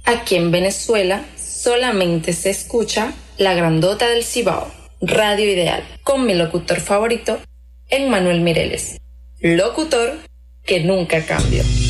Aquí en Venezuela solamente se escucha La Grandota del Cibao, Radio Ideal, con mi locutor favorito, Emmanuel Mireles, locutor que nunca cambió.